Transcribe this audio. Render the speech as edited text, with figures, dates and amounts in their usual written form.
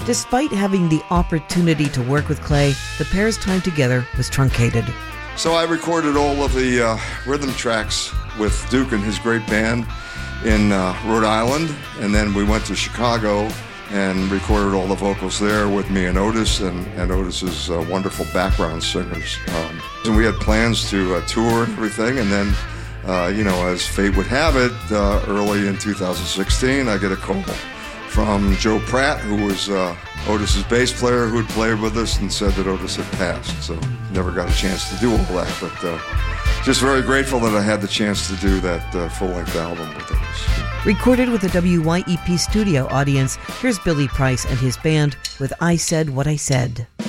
Despite having the opportunity to work with Clay, the pair's time together was truncated. So I recorded all of the rhythm tracks with Duke and his great band in Rhode Island, and then we went to Chicago and recorded all the vocals there with me and Otis and Otis's wonderful background singers. And we had plans to tour and everything, and then, as fate would have it, early in 2016, I get a call from Joe Pratt, who was Otis's bass player, who had played with us, and said that Otis had passed. So never got a chance to do all that, but just very grateful that I had the chance to do that full-length album with Otis. Recorded with a WYEP studio audience, here's Billy Price and his band with I Said What I Said.